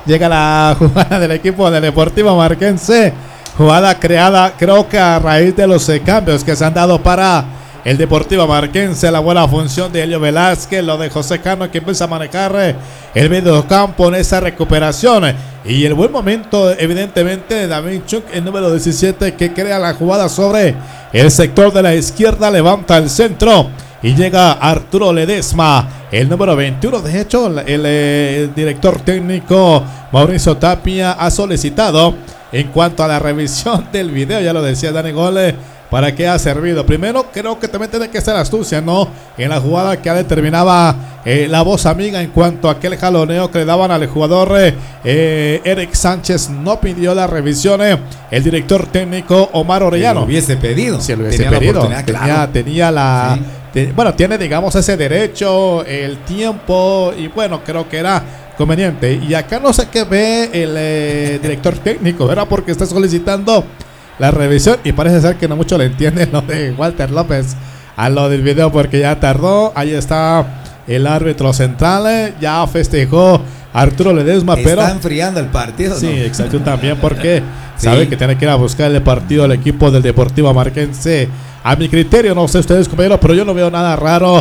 Llega la jugada del equipo del Deportivo Marquense. Jugada creada, creo que a raíz de los cambios que se han dado para el Deportivo Marquense. La buena función de Helio Velázquez, lo de José Cano, que empieza a manejar el medio campo en esa recuperación. Y el buen momento, evidentemente, de David Chuk, el número 17, que crea la jugada sobre el sector de la izquierda. Levanta el centro y llega Arturo Ledesma, el número 21. De hecho, el director técnico Mauricio Tapia ha solicitado en cuanto a la revisión del video, ya lo decía Dani Gole, ¿para qué ha servido? Primero, creo que también tiene que ser astucia, ¿no? En la jugada que determinaba la voz amiga en cuanto a aquel jaloneo que le daban al jugador Eric Sánchez. No pidió la revisión el director técnico Omar Orellano. Si lo hubiese pedido. Si lo hubiese pedido. Tenía la... Sí. Bueno, tiene, digamos, ese derecho, el tiempo, y bueno, creo que era conveniente. Y acá no sé qué ve el director técnico, ¿verdad? Porque está solicitando la revisión y parece ser que no mucho le entiende lo de Walter López a lo del video, porque ya tardó. Ahí está el árbitro central, ya festejó Arturo Ledesma, pero está enfriando el partido, sí, ¿no? exacto, también porque Sí. sabe que tiene que ir a buscar el partido del equipo del Deportivo Marquense. A mi criterio, no sé ustedes, compañeros, pero yo no veo nada raro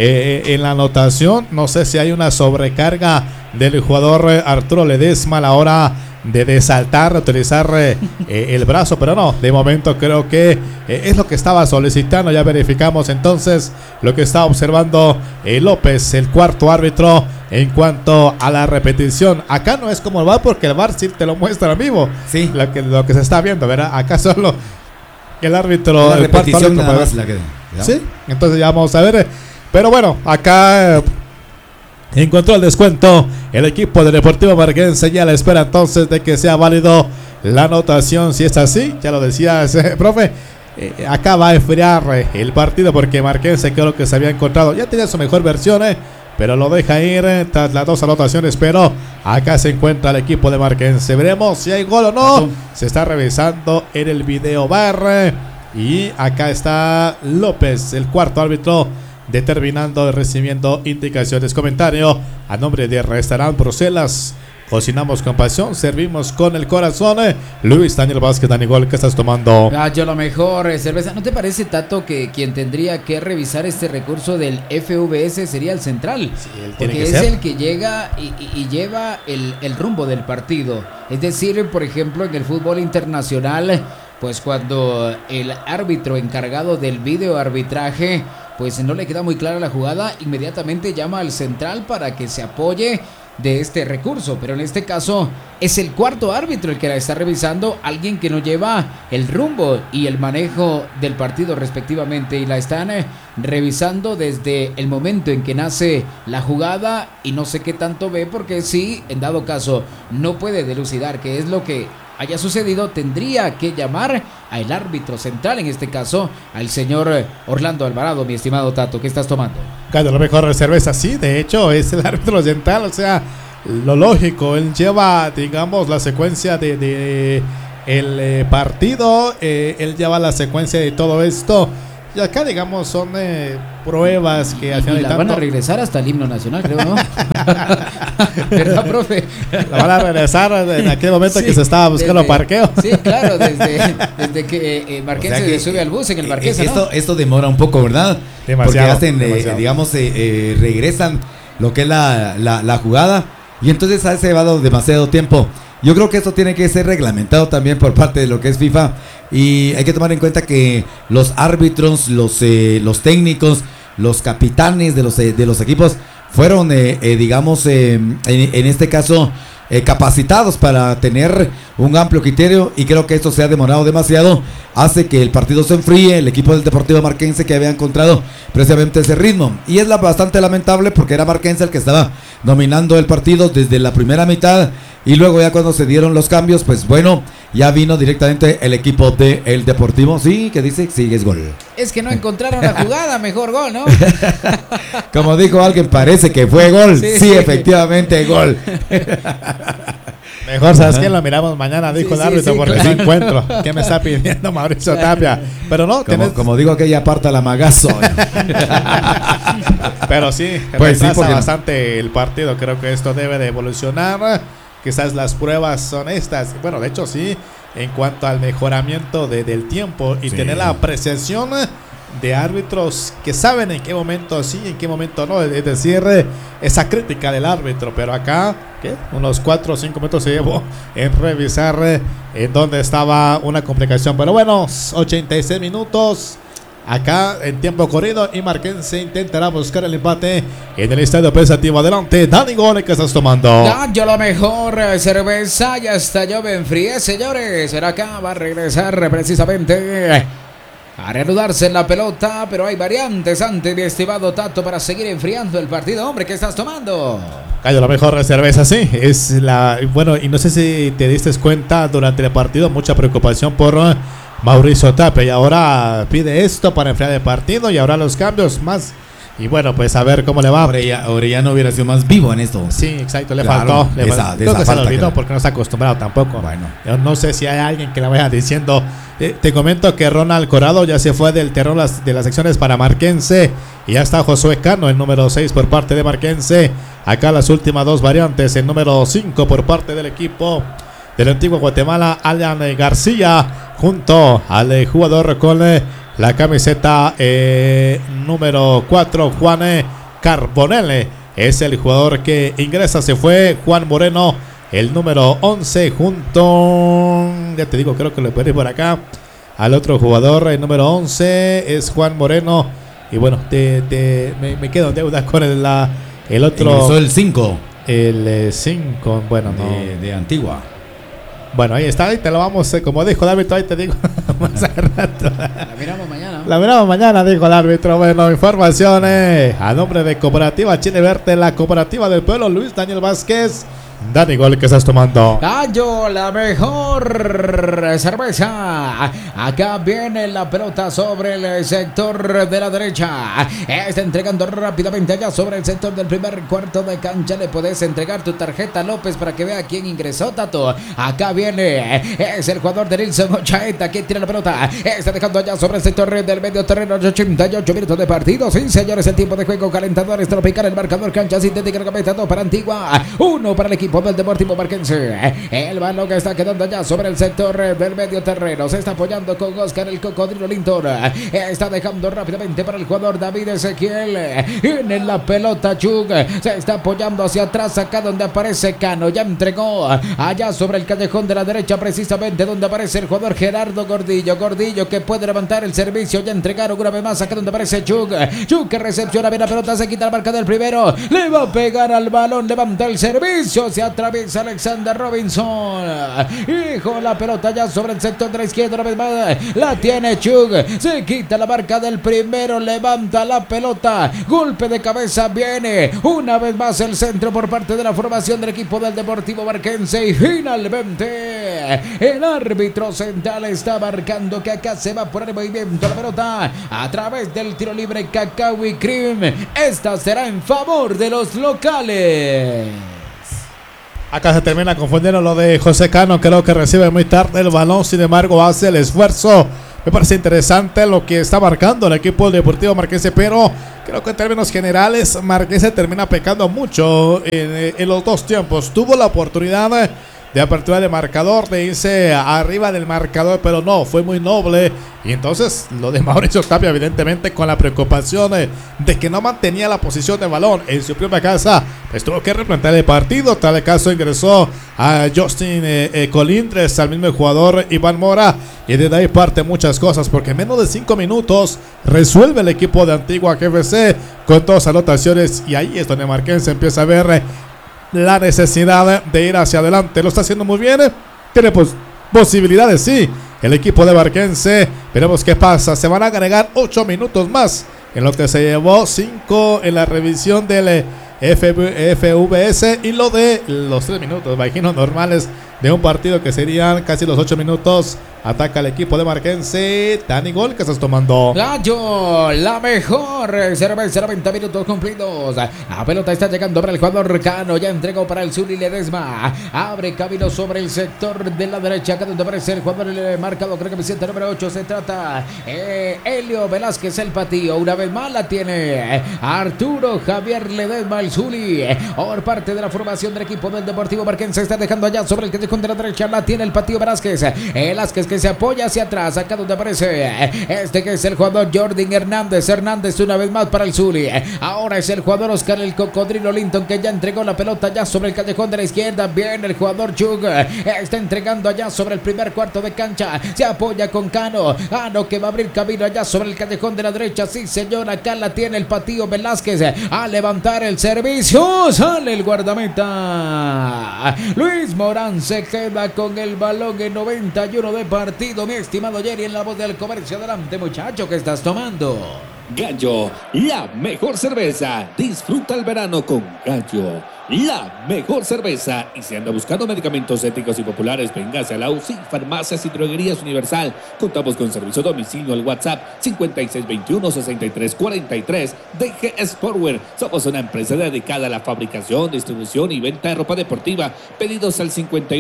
en la anotación. No sé si hay una sobrecarga del jugador Arturo Ledesma a la hora de saltar, de utilizar el brazo, pero no, de momento creo que es lo que estaba solicitando. Ya verificamos entonces lo que está observando López, el cuarto árbitro, en cuanto a la repetición. Acá no es como el VAR, porque el VAR sí te lo muestra en vivo, Sí. lo que se está viendo, ¿verdad? Acá solo el árbitro, La el cuarto repetición árbitro, nada más la que, ¿no? sí, entonces ya vamos a ver. Pero bueno, acá encontró el descuento el equipo del Deportivo Marquense. Ya la espera entonces de que sea válido la anotación. Si es así, ya lo decía profe, acá va a enfriar el partido, porque Marquense creo que se había encontrado, ya tenía su mejor versión, pero lo deja ir tras las dos anotaciones. Pero acá se encuentra el equipo de Marquense. Veremos si hay gol o no. Se está revisando en el video VAR. Y acá está López, el cuarto árbitro, determinando, recibiendo indicaciones. Comentario a nombre de Restaurant Bruselas. Cocinamos con pasión, servimos con el corazón. Luis Daniel Vázquez, Dani Gol, ¿qué estás tomando? Yo lo mejor, cerveza. ¿No te parece, Tato, que quien tendría que revisar este recurso del FVS sería el central? Sí, él tiene porque que es ser el que llega y lleva el rumbo del partido. Es decir, por ejemplo, en el fútbol internacional, pues cuando el árbitro encargado del videoarbitraje pues no le queda muy clara la jugada, inmediatamente llama al central para que se apoye de este recurso, pero en este caso es el cuarto árbitro el que la está revisando, alguien que no lleva el rumbo y el manejo del partido respectivamente, y la están revisando desde el momento en que nace la jugada, y no sé qué tanto ve, porque si en dado caso no puede dilucidar qué es lo que haya sucedido, tendría que llamar al árbitro central, en este caso al señor Orlando Alvarado. Mi estimado Tato, ¿qué estás tomando? Cada lo mejor de cerveza, sí, de hecho es el árbitro central, o sea, lo lógico, él lleva, digamos, la secuencia de el partido, él lleva la secuencia de todo esto. Y acá, digamos, son pruebas que al final y la van a regresar hasta el himno nacional, creo, ¿no? ¿Verdad, profe? La van a regresar en aquel momento que se estaba buscando parqueo. Sí, claro, desde que Marquense se sube al bus en el Marquesa, ¿no? Esto demora un poco, ¿verdad? Demasiado, porque hacen, demasiado. digamos, regresan lo que es la jugada, y entonces ha llevado demasiado tiempo. Yo creo que esto tiene que ser reglamentado también por parte de lo que es FIFA, y hay que tomar en cuenta que los árbitros, los técnicos, los capitanes de los equipos fueron, digamos, en este caso, capacitados para tener un amplio criterio, y creo que esto se ha demorado demasiado, hace que el partido se enfríe. El equipo del Deportivo Marquense, que había encontrado precisamente ese ritmo, y es bastante lamentable, porque era Marquense el que estaba dominando el partido desde la primera mitad, y luego ya cuando se dieron los cambios, pues bueno, ya vino directamente el equipo del Deportivo. Sí, que dice, sí, es gol. Es que no encontraron la jugada, mejor gol, ¿no? Como dijo alguien, parece que fue gol. Sí, efectivamente, gol. Mejor, ¿sabes quién? Lo miramos mañana, dijo el árbitro, porque claro. no encuentro. ¿Qué me está pidiendo Mauricio Tapia? Pero no, como digo, aquella aparta la magazo. Pero sí, pues retrasa sí, bastante el partido. Creo que esto debe de evolucionar. quizás las pruebas son estas. Bueno, de hecho sí, en cuanto al mejoramiento del tiempo y tener la apreciación de árbitros que saben en qué momento sí, en qué momento no, es decir, esa crítica del árbitro. Pero acá, ¿qué? Unos 4 o 5 minutos se llevó en revisar en dónde estaba una complicación. Pero bueno, 86 minutos acá en tiempo corrido y Marquense intentará buscar el empate en el estadio pensativo. Adelante, Dani Gole, que estás tomando. Yo la mejor cerveza, ya está, yo me enfrié, señores. Pero acá va a regresar precisamente a reanudarse en la pelota, pero hay variantes antes, mi estimado Tato, para seguir enfriando el partido. Hombre, ¿qué estás tomando? Callo, la mejor cerveza, sí, es la... Bueno, y no sé si te diste cuenta durante el partido, mucha preocupación por Mauricio Tapia, y ahora pide esto para enfriar el partido, y ahora los cambios más. Y bueno, pues a ver cómo le va. Orellano hubiera sido más vivo en esto. Sí, exacto, le faltó. Creo que se lo olvidó porque no está acostumbrado tampoco. Bueno. Yo no sé si hay alguien que le vaya diciendo. Te comento que Ronald Corrado ya se fue del terreno de las secciones para Marquense. Y ya está Josué Cano, el número 6 por parte de Marquense. Acá las últimas dos variantes. El número 5 por parte del equipo del Antiguo Guatemala, Alan García, junto al jugador con la camiseta número 4, Juan Carbonell. Es el jugador que ingresa. Se fue Juan Moreno, el número 11, junto, ya te digo, creo que lo puede ir por acá, al otro jugador, el número 11 es Juan Moreno. Y bueno, me quedo en deuda con el otro. Ingresó el 5. El 5, bueno, no. De Antigua. Bueno, ahí está, ahí te lo vamos, como dijo el árbitro, ahí te digo más al rato. La miramos mañana. La miramos mañana, dijo el árbitro. Bueno, informaciones a nombre de Cooperativa Chile Verde, la cooperativa del pueblo. Luis Daniel Vázquez. Dani Gol, ¿qué estás tomando? Gallo, la mejor cerveza. Acá viene la pelota sobre el sector de la derecha. Está entregando rápidamente allá sobre el sector del primer cuarto de cancha. Le puedes entregar tu tarjeta a López para que vea quién ingresó, Tato. Acá viene, es el jugador de Nilson Ochaeta que tira la pelota. Está dejando allá sobre el sector del medio terreno. 88 minutos de partido. Sí, señores, el tiempo de juego. Calentadores tropical. El marcador cancha sintética. Dos para Antigua, 1 para el equipo del Deportivo Marquense. El balón que está quedando ya sobre el sector del medio terreno. Se está apoyando con Oscar el Cocodrilo Linton. Está dejando rápidamente para el jugador David Ezequiel. En la pelota Chug. Se está apoyando hacia atrás, acá donde aparece Cano. Ya entregó allá sobre el callejón de la derecha, precisamente donde aparece el jugador Gerardo Gordillo. Gordillo que puede levantar el servicio. Ya entregaron una vez más acá donde aparece Chug. Chug que recepciona bien la pelota. Se quita la marca del primero. Le va a pegar al balón. Levanta el servicio. Se atraviesa Alexander Robinson. Hijo, la pelota ya sobre el sector de la izquierda. Una vez más la tiene Chug. Se quita la marca del primero. Levanta la pelota. Golpe de cabeza. Viene una vez más el centro por parte de la formación del equipo del Deportivo Marquense. Y finalmente el árbitro central está marcando que acá se va a poner en movimiento la pelota a través del tiro libre Cacao y Cream. Esta será en favor de los locales. Acá se termina confundiendo lo de José Cano. Creo que recibe muy tarde el balón. Sin embargo, hace el esfuerzo. Me parece interesante lo que está marcando el equipo del Deportivo Marquense. Pero creo que en términos generales, Marquense termina pecando mucho en los dos tiempos. Tuvo la oportunidad de apertura de marcador, de irse arriba del marcador, pero no, fue muy noble. Y entonces lo de Mauricio Tapia, evidentemente con la preocupación de que no mantenía la posición de balón en su propia casa, pues tuvo que replantear el partido. Tal caso ingresó a Justin Colindres, al mismo jugador Iván Mora, y de ahí parte muchas cosas, porque en menos de 5 minutos resuelve el equipo de Antigua GFC con 2 anotaciones, y ahí es donde Marquense empieza a ver la necesidad de ir hacia adelante. Lo está haciendo muy bien. Tiene posibilidades, sí, el equipo de Marquense. Veremos qué pasa. Se van a agregar 8 minutos más en lo que se llevó 5 en la revisión del FVS, y lo de los 3 minutos, imagino, normales de un partido que serían casi los 8 minutos. Ataca el equipo de Marquense. Dani Gol, que estás tomando. Gallo, la mejor cerveza, 90 minutos cumplidos. La pelota está llegando para el jugador Cano. Ya entregó para el Zuli Ledesma. Abre camino sobre el sector de la derecha. Acá donde aparece el jugador marcado. Creo que Vicente número 8. Se trata Helio Velázquez, el patío. Una vez más la tiene Arturo Javier Ledesma, el Zuli. Por parte de la formación del equipo del Deportivo Marquense. Está dejando allá sobre el callejón de la derecha. La tiene el patío Velázquez. Velázquez que se apoya hacia atrás, acá donde aparece este que es el jugador Jordan Hernández. Hernández una vez más para el Zuli. Ahora es el jugador Oscar el Cocodrilo Linton, que ya entregó la pelota ya sobre el callejón de la izquierda. Bien el jugador Chug, está entregando allá sobre el primer cuarto de cancha. Se apoya con Cano. Cano que va a abrir camino allá sobre el callejón de la derecha. Sí señor, acá la tiene el patío Velázquez a levantar el servicio. Sale el guardameta Luis Morán, se queda con el balón en 91 de partido. Mi estimado Jerry, en la voz del comercio. Adelante, muchacho, que estás tomando. Gallo, la mejor cerveza. Disfruta el verano con Gallo, la mejor cerveza. Y si anda buscando medicamentos éticos y populares, véngase a la UCI, Farmacias y Droguerías Universal. Contamos con servicio a domicilio al WhatsApp 5621-6343. DG Sportwear. Somos una empresa dedicada a la fabricación, distribución y venta de ropa deportiva. Pedidos al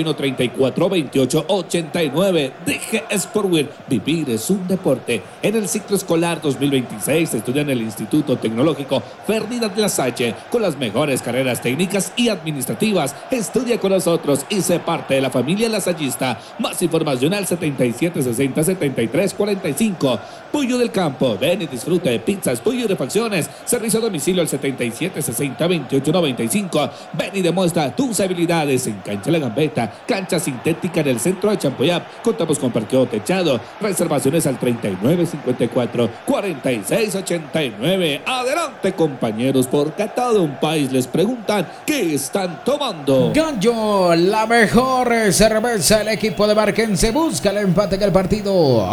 5134-2889. DG Sportwear. Vivir es un deporte. En el ciclo escolar 2026 estudia en el Instituto Tecnológico Ferdinand Lasalle con las mejores carreras técnicas y administrativas. Estudia con nosotros y sé parte de la familia lasallista. Más información al 7760-7345. Pollo del Campo. Ven y disfruta de pizzas, pollo y refacciones. Servicio a domicilio al 7760-2895. Ven y demuestra tus habilidades en Cancha La Gambeta, cancha sintética en el centro de Champuyap. Contamos con parqueo techado. Reservaciones al 3954-4689. Adelante, compañeros, porque a todo un país les preguntan ¿qué están tomando? Gallo, la mejor cerveza. El equipo de Marquense busca el empate en el partido.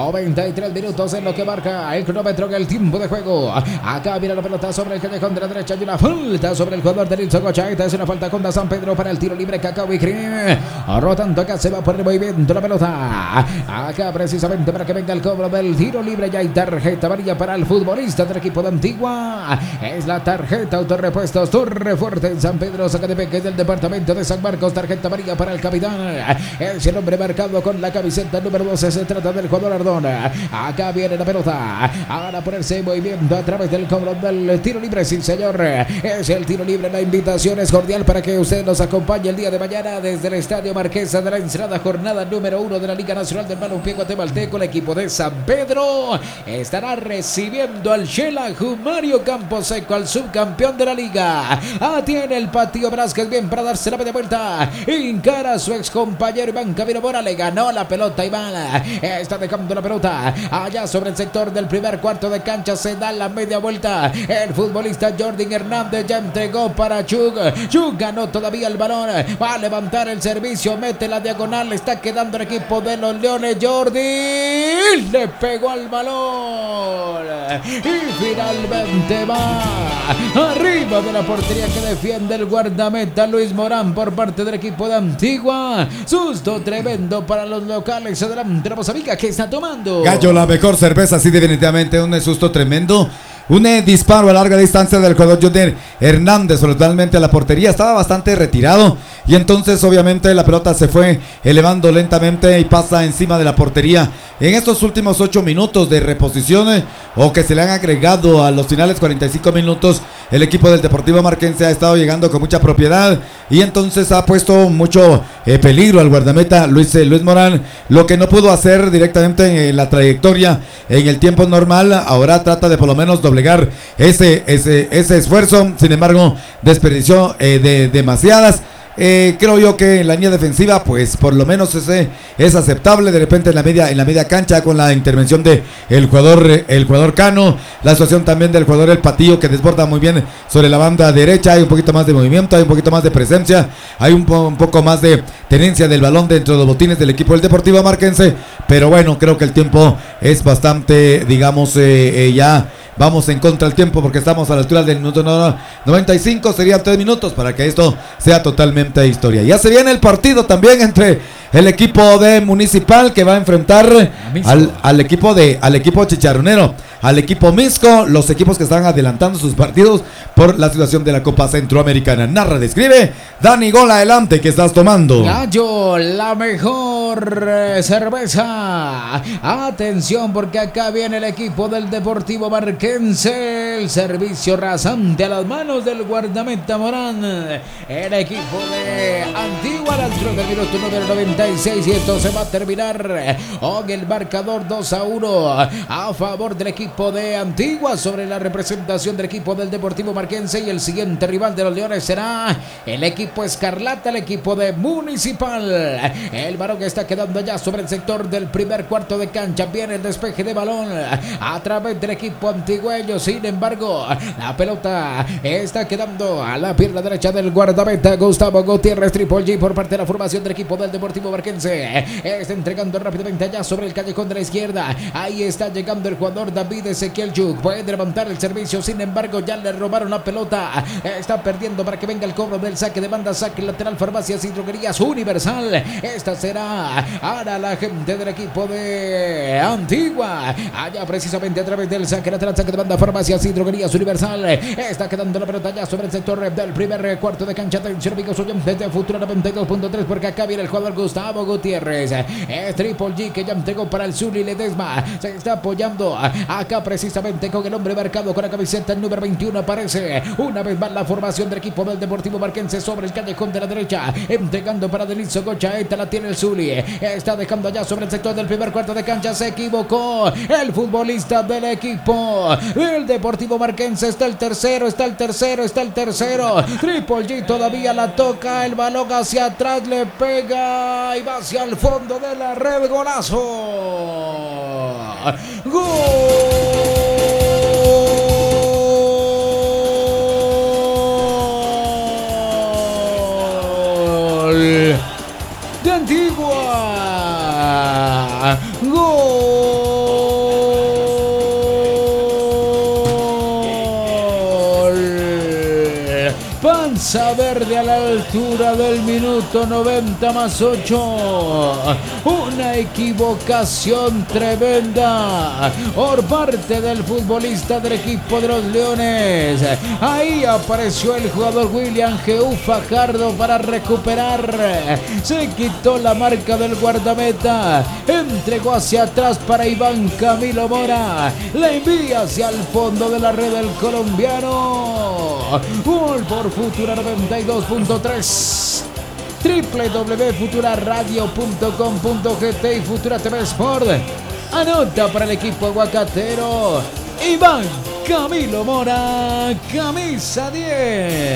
93 minutos en lo que marca el cronómetro en el tiempo de juego. Acá viene la pelota sobre el callejón de la derecha. Hay una falta sobre el jugador de Nilson Gochaeta. Es una falta contra San Pedro para el tiro libre. Cacao y Crim. Rotando acá, se va por el movimiento la pelota. Acá precisamente para que venga el cobro del tiro libre. Ya hay tarjeta amarilla para el futbolista del equipo de Antigua. Es la tarjeta Autorepuestos Torre Fuerte en San Pedro Zacatepec, del departamento de San Marcos. Tarjeta amarilla para el capitán. Es el hombre marcado con la camiseta número 12. Se trata del jugador Ardón. Acá viene la pelota. Ahora ponerse en movimiento a través del cobro del tiro libre. Sí, señor. Es el tiro libre. La invitación es cordial para que usted nos acompañe el día de mañana desde el Estadio Marquesa de la Ensenada, jornada número 1 de la Liga Nacional del Balompié Guatemalteco. El equipo de San Pedro estará recibiendo al Shela Mario Camposeco, al subcampeón de la liga. Tiene el patío Velázquez bien para darse la media vuelta. Encara a su ex compañero Iván Camilo Mora. Le ganó la pelota Iván. Está dejando la pelota allá sobre el sector del primer cuarto de cancha. Se da la media vuelta. El futbolista Jordan Hernández ya entregó para Chug. Chug ganó todavía el balón. Va a levantar el servicio. Mete la diagonal. Le está quedando el equipo de los Leones. Jordi le pegó al balón. Y finalmente va arriba de la portería que defiende el guardameta Luis Morán por parte del equipo de Antigua. Susto tremendo para los locales. Adelante la Amiga que está tomando. Gallo, la mejor cerveza, sí, definitivamente un susto tremendo. Un disparo a larga distancia del jugador Jordan Hernández totalmente a la portería. Estaba bastante retirado y entonces obviamente la pelota se fue elevando lentamente y pasa encima de la portería. En estos últimos 8 minutos de reposición o que se le han agregado a los finales 45 minutos, el equipo del Deportivo Marquense ha estado llegando con mucha propiedad y entonces ha puesto mucho peligro al guardameta Luis Morán, lo que no pudo hacer directamente en la trayectoria en el tiempo normal. Ahora trata de por lo menos doblegar ese esfuerzo. Sin embargo, desperdició de demasiadas. Creo yo que en la línea defensiva pues por lo menos es aceptable. De repente en la media cancha con la intervención de el jugador Cano, la situación también del jugador El Patillo que desborda muy bien sobre la banda derecha. Hay un poquito más de movimiento, hay un poquito más de presencia, hay un poco más de tenencia del balón dentro de los botines del equipo del Deportivo Marquense, pero bueno, creo que el tiempo es bastante, digamos, ya vamos en contra del tiempo porque estamos a la altura del minuto 95. Serían 3 minutos para que esto sea totalmente totalmente historia. Ya se viene el partido también entre el equipo de Municipal, que va a enfrentar al equipo chicharronero, al equipo Misco, los equipos que están adelantando sus partidos por la situación de la Copa Centroamericana. Narra, describe Dani Gol, adelante, que estás tomando. Gallo, la mejor cerveza. Atención, porque acá viene el equipo del Deportivo Marquense. El servicio rasante a las manos del guardameta Morán. El equipo de Antigua, al altura del minuto número 96. Y esto se va a terminar con el marcador 2-1 a favor del equipo de Antigua sobre la representación del equipo del Deportivo Marquense. Y el siguiente rival de los Leones será el equipo Escarlata, el equipo de Municipal. El balón que está quedando ya sobre el sector del primer cuarto de cancha. Viene el despeje de balón a través del equipo antigüeño. Sin embargo, la pelota está quedando a la pierna derecha del guardameta Gustavo Gutiérrez. Triple G por parte de la formación del equipo del Deportivo Marquense. Está entregando rápidamente allá sobre el callejón de la izquierda. Ahí está llegando el jugador David Ezequiel Yuk. Puede levantar el servicio. Sin embargo, ya le robaron la pelota. Está perdiendo para que venga el cobro del saque de banda. Saque lateral, Farmacias y Droguerías Universal. Esta será ahora la gente del equipo de Antigua. Allá precisamente a través del saque lateral, saque de banda, Farmacias y Droguerías Universal. Está quedando la pelota ya sobre el sector del primer cuarto de cancha. Atención, amigos oyentes de Futura 92.3, porque acá viene el jugador Gustavo Gutiérrez. Es Triple G que ya entregó para el Zuli Ledesma. Se está apoyando acá precisamente con el hombre marcado con la camiseta número 21. Aparece una vez más la formación del equipo del Deportivo Marquense sobre el callejón de la derecha, entregando para Delizo Gocha. Esta la tiene el Zuli. Está dejando allá sobre el sector del primer cuarto de cancha. Se equivocó el futbolista del equipo el Deportivo Marquense. Está el tercero. Triple G todavía la toca. El balón hacia atrás, le pega y va hacia el fondo de la red. Golazo. ¡Gol! De Antigua. Gol. Panza Verde a la altura del minuto 90 más 8. Una equivocación tremenda por parte del futbolista del equipo de los Leones. Ahí apareció el jugador William G.U. Fajardo para recuperar. Se quitó la marca del guardameta. Entregó hacia atrás para Iván Camilo Mora. Le envía hacia el fondo de la red del colombiano. Gol por Futura 92.3. www.futuraradio.com.gt y Futura TV Sport. Anota para el equipo aguacatero Iván Camilo Mora, camisa 10.